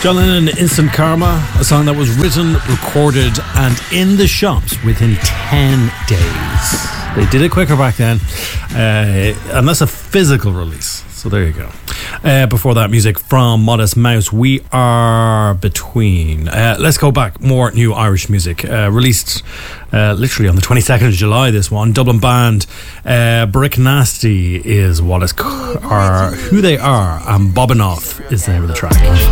John Lennon, Instant Karma, a song that was written, recorded, and in the shops within 10 days. They did it quicker back then, and that's a physical release. So there you go. Before that, music from Modest Mouse. We are between. Let's go back. More new Irish music. Released literally on the 22nd of July, this one. Dublin band. Brick Nasty is what it's who they are. And Bobbing Off is the name of the track.